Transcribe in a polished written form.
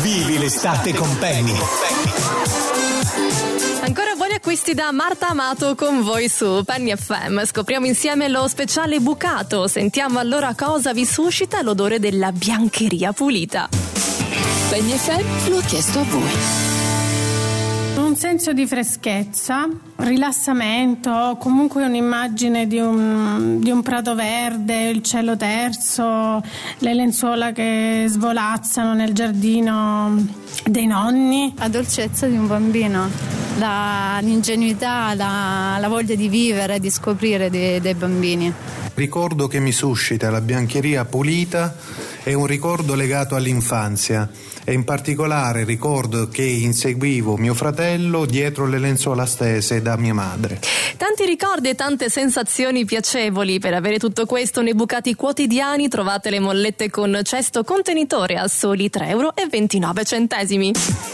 Vivi l'estate con Penny. Ancora buoni acquisti da Marta Amato con voi su Penny FM. Scopriamo insieme lo speciale bucato. Sentiamo allora cosa vi suscita l'odore della biancheria pulita. Penny FM lo ha chiesto a voi. Un senso di freschezza, rilassamento, comunque un'immagine di un prato verde, il cielo terso, le lenzuola che svolazzano nel giardino dei nonni. La dolcezza di un bambino, l'ingenuità, la voglia di vivere, di scoprire dei bambini. Ricordo che mi suscita la biancheria pulita è un ricordo legato all'infanzia e in particolare ricordo che inseguivo mio fratello dietro le lenzuola stese da mia madre. Tanti ricordi e tante sensazioni piacevoli. Per avere tutto questo nei bucati quotidiani trovate le mollette con cesto contenitore a soli €3,29.